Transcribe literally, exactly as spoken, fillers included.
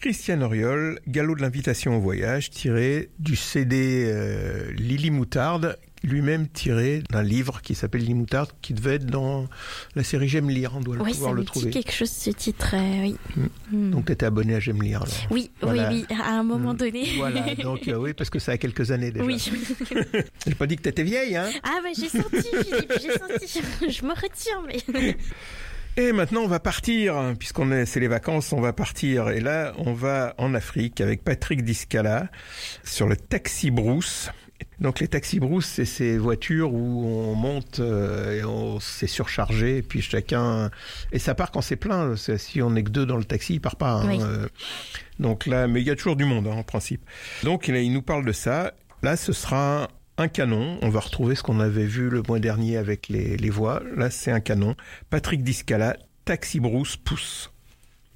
Christiane Auriol, galop de l'invitation au voyage, tiré du C D euh, Lily Moutarde, lui-même tiré d'un livre qui s'appelle Lily Moutarde, qui devait être dans la série J'aime lire, on doit oui, pouvoir le trouver. Oui, ça me dit quelque chose ce titre, oui. Mmh. Mmh. Donc tu étais abonné à J'aime lire alors. Oui, voilà. oui, oui, à un moment mmh. donné. Voilà, donc euh, oui, parce que ça a quelques années déjà. Oui. J'ai pas dit que t'étais vieille, hein. Ah bah j'ai senti, Philippe, j'ai senti. Je me retire, mais... Et maintenant, on va partir, puisqu'on est, c'est les vacances, on va partir. Et là, on va en Afrique avec Patrick Discala sur le taxi brousse. Donc les taxis brousse, c'est ces voitures où on monte euh, et on c'est surchargé, et puis chacun et ça part quand c'est plein. C'est, si on n'est que deux dans le taxi, il part pas. Hein, oui. euh, donc là, mais il y a toujours du monde hein, en principe. Donc là, il nous parle de ça. Là, ce sera un canon. On va retrouver ce qu'on avait vu le mois dernier avec les, les voix. Là, c'est un canon. Patrick Discala, taxi brousse pousse.